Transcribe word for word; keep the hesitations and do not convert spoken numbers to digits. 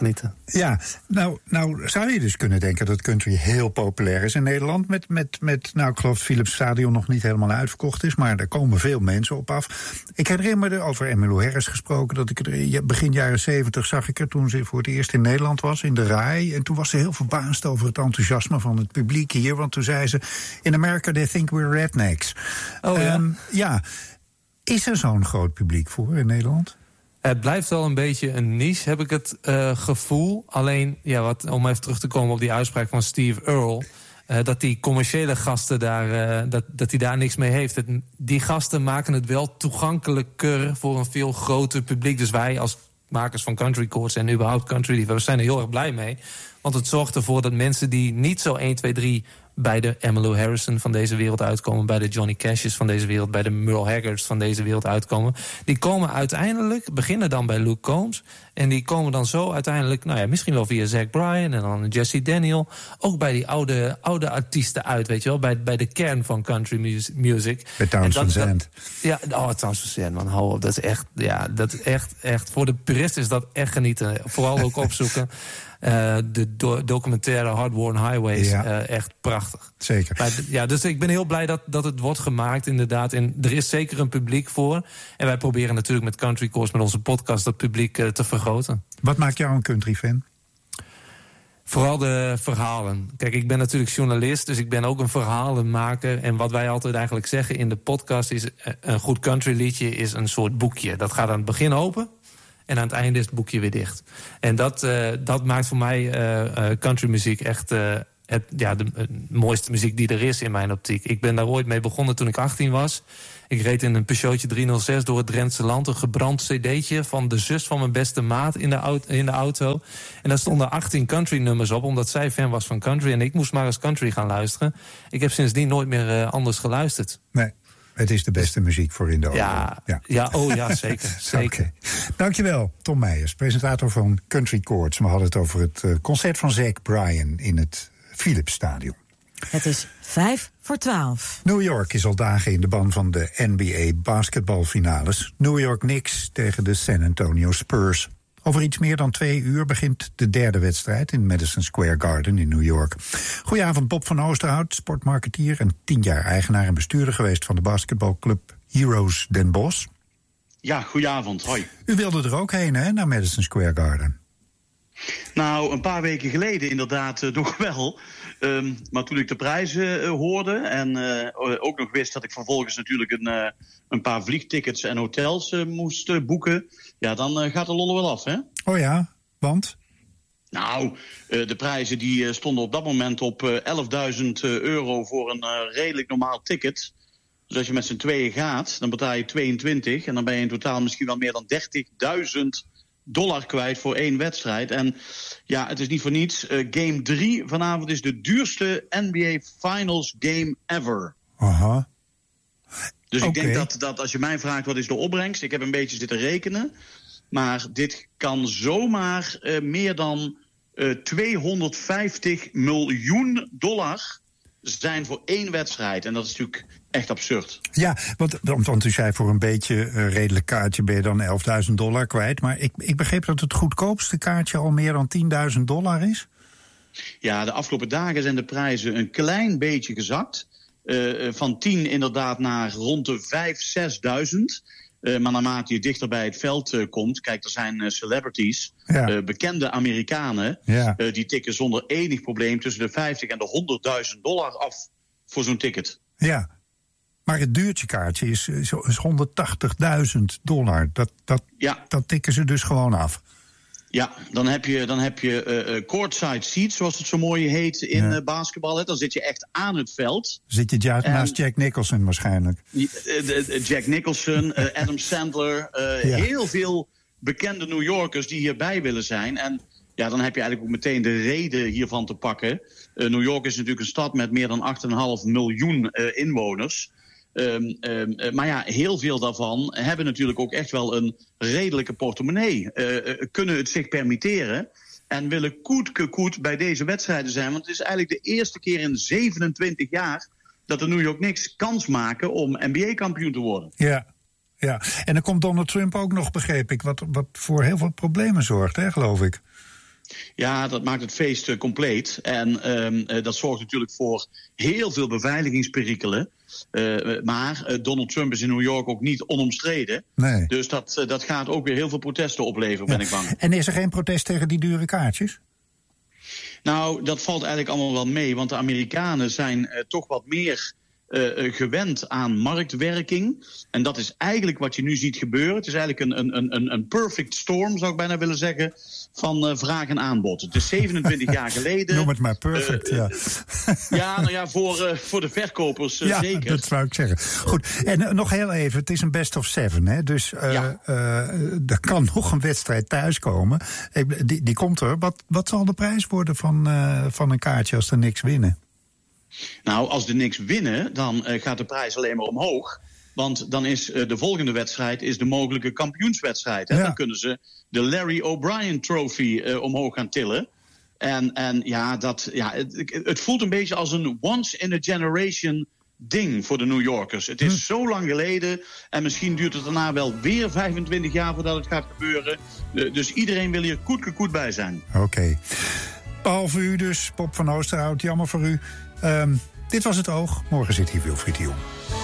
genieten. Ja, nou, nou zou je dus kunnen denken dat country heel populair is in Nederland. Met, met, met nou, ik geloof dat Philips Stadion nog niet helemaal uitverkocht is, maar er komen veel mensen op af. Ik herinner me er over Emmylou Harris gesproken, dat ik er begin jaren zeventig zag ik er toen ze voor het eerst in Nederland was, in de RAI. En toen was ze heel verbaasd over het enthousiasme van het publiek hier, want toen zei ze, in America they think we're rednecks. Oh ja? Um, ja, is er zo'n groot publiek voor in Nederland? Het blijft wel een beetje een niche, heb ik het uh, gevoel. Alleen, ja, wat, om even terug te komen op die uitspraak van Steve Earle, Uh, dat die commerciële gasten daar, uh, dat, dat die daar niks mee heeft. Het, die gasten maken het wel toegankelijker voor een veel groter publiek. Dus wij als makers van country chords en überhaupt country liefhebbers zijn er heel erg blij mee. Want het zorgt ervoor dat mensen die niet zo één, twee, drie bij de Emmylou Harrison van deze wereld uitkomen, bij de Johnny Cash's van deze wereld, bij de Merle Haggards van deze wereld uitkomen, die komen uiteindelijk, beginnen dan bij Luke Combs, en die komen dan zo uiteindelijk, nou ja, misschien wel via Zach Bryan en dan Jesse Daniel, ook bij die oude, oude artiesten uit, weet je wel, bij, bij de kern van country music. Bij Townes Van Zandt. Ja, oh, Townes Van Zandt, man, hou op, dat is echt, ja, dat is echt, echt, voor de purist is dat echt genieten. Vooral ook opzoeken. Uh, de do- documentaire Hard Worn Highways, ja. uh, echt prachtig. Zeker. Maar, ja, dus ik ben heel blij dat, dat het wordt gemaakt, inderdaad. En er is zeker een publiek voor. En wij proberen natuurlijk met Country Chords, met onze podcast, dat publiek uh, te vergroten. Wat maakt jou een country-fan? Vooral de verhalen. Kijk, ik ben natuurlijk journalist, dus ik ben ook een verhalenmaker. En wat wij altijd eigenlijk zeggen in de podcast is, een goed country liedje is een soort boekje. Dat gaat aan het begin open. En aan het einde is het boekje weer dicht. En dat, uh, dat maakt voor mij uh, uh, countrymuziek echt uh, het, ja, de uh, mooiste muziek die er is in mijn optiek. Ik ben daar ooit mee begonnen toen ik achttien was. Ik reed in een Peugeotje driehonderdzes door het Drentse land. Een gebrand cd'tje van de zus van mijn beste maat in de, auto, in de auto. En daar stonden achttien country nummers op, omdat zij fan was van country. En ik moest maar eens country gaan luisteren. Ik heb sindsdien nooit meer uh, anders geluisterd. Nee. Het is de beste muziek voor in de auto. Ja, ja. ja, oh ja, zeker. zeker. Okay. Dankjewel, Tom Meijers, presentator van Country Chords. We hadden het over het uh, concert van Zach Bryan in het Philips Stadion. Het is vijf voor twaalf. New York is al dagen in de ban van de N B A basketbalfinales. New York Knicks tegen de San Antonio Spurs. Over iets meer dan twee uur begint de derde wedstrijd in Madison Square Garden in New York. Goedenavond, Bob van Oosterhout, sportmarketeer en tien jaar eigenaar en bestuurder geweest van de basketbalclub Heroes Den Bosch. Ja, goedenavond, hoi. U wilde er ook heen, hè, naar Madison Square Garden? Nou, een paar weken geleden inderdaad uh, toch wel. Um, maar toen ik de prijzen uh, hoorde en uh, ook nog wist dat ik vervolgens natuurlijk een, uh, een paar vliegtickets en hotels uh, moest uh, boeken, ja, dan uh, gaat de lol wel af, hè? Oh ja, want? Nou, uh, de prijzen die uh, stonden op dat moment op uh, elfduizend euro voor een uh, redelijk normaal ticket. Dus als je met z'n tweeën gaat, dan betaal je tweeëntwintig en dan ben je in totaal misschien wel meer dan dertigduizend dollar kwijt voor één wedstrijd. En ja, het is niet voor niets. Uh, game drie vanavond is de duurste N B A Finals game ever. Aha. Dus okay. ik denk dat, dat als je mij vraagt wat is de opbrengst, ik heb een beetje zitten rekenen, maar dit kan zomaar uh, meer dan uh, tweehonderdvijftig miljoen dollar zijn voor één wedstrijd. En dat is natuurlijk echt absurd. Ja, want, want, want u zei voor een beetje uh, redelijk kaartje ben je dan elfduizend dollar kwijt. Maar ik, ik begreep dat het goedkoopste kaartje al meer dan tienduizend dollar is. Ja, de afgelopen dagen zijn de prijzen een klein beetje gezakt. Uh, van tien inderdaad naar rond de vijf, zesduizend. Uh, maar naarmate je dichter bij het veld uh, komt, kijk, er zijn uh, celebrities, ja. uh, bekende Amerikanen, ja. uh, die tikken zonder enig probleem tussen de vijftig en de honderdduizend dollar af voor zo'n ticket. Ja, maar het duurtje kaartje is, is, is honderdtachtigduizend dollar. Dat, dat, ja. dat tikken ze dus gewoon af. Ja, dan heb je, dan heb je uh, courtside seats, zoals het zo mooi heet in ja. uh, basketbal. Hè. Dan zit je echt aan het veld. Zit je ja, en, naast Jack Nicholson waarschijnlijk. Uh, uh, Jack Nicholson, uh, Adam Sandler, uh, ja. heel veel bekende New Yorkers die hierbij willen zijn. En ja, dan heb je eigenlijk ook meteen de reden hiervan te pakken. Uh, New York is natuurlijk een stad met meer dan acht komma vijf miljoen uh, inwoners. Um, um, uh, maar ja, heel veel daarvan hebben natuurlijk ook echt wel een redelijke portemonnee. Uh, uh, kunnen het zich permitteren en willen koet koet bij deze wedstrijden zijn. Want het is eigenlijk de eerste keer in zevenentwintig jaar dat de New York Knicks kans maken om N B A-kampioen te worden. Ja, ja, en dan komt Donald Trump ook nog, begreep ik, wat, wat voor heel veel problemen zorgt, hè, geloof ik. Ja, dat maakt het feest uh, compleet. En um, uh, dat zorgt natuurlijk voor heel veel beveiligingsperikelen. Uh, maar uh, Donald Trump is in New York ook niet onomstreden. Nee. Dus dat, uh, dat gaat ook weer heel veel protesten opleveren, ja. ben ik bang. En is er geen protest tegen die dure kaartjes? Nou, dat valt eigenlijk allemaal wel mee. Want de Amerikanen zijn uh, toch wat meer uh, gewend aan marktwerking. En dat is eigenlijk wat je nu ziet gebeuren. Het is eigenlijk een, een, een, een perfect storm, zou ik bijna willen zeggen, van uh, vraag en aanbod. Het is zevenentwintig jaar geleden. Noem het maar perfect, uh, ja. Ja, nou ja, voor, uh, voor de verkopers uh, ja, zeker. Dat zou ik zeggen. Goed, en uh, nog heel even, het is een best of seven, hè? Dus uh, ja. uh, er kan nog een wedstrijd thuiskomen. Die, die komt er. Wat, wat zal de prijs worden van, uh, van een kaartje als er niks winnen? Nou, als de Knicks winnen, dan uh, gaat de prijs alleen maar omhoog. Want dan is uh, de volgende wedstrijd is de mogelijke kampioenswedstrijd. Hè? Ja. Dan kunnen ze de Larry O'Brien Trophy uh, omhoog gaan tillen. En, en ja, dat, ja het, het voelt een beetje als een once-in-a-generation ding voor de New Yorkers. Het is hm. zo lang geleden en misschien duurt het daarna wel weer vijfentwintig jaar voordat het gaat gebeuren. Uh, dus iedereen wil hier koet bij zijn. Oké. Okay. Behalve u dus, Bob van Oosterhout, jammer voor u. Um, dit was Het Oog. Morgen zit hier Wilfried de Jong.